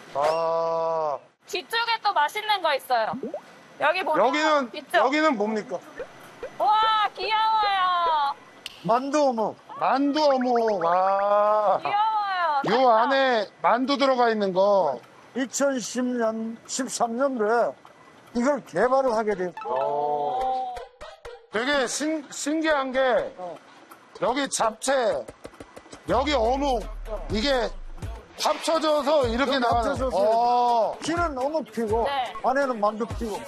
아, 뒤쪽에 또 맛있는 거 있어요. 여기 보면 있죠? 여기는 뭡니까? 와, 귀여워요. 만두 어묵. 만두 어묵. 아, 귀여워요. 요 안에 만두 들어가 있는 거. 2010년, 13년도에 이걸 개발을 하게 됐고. 되게 신기한 게 여기 잡채, 여기 어묵 이게 합쳐져서 이렇게 나가는. 합쳐져서 어. 키는 어묵 피고 네. 안에는 만두 피고.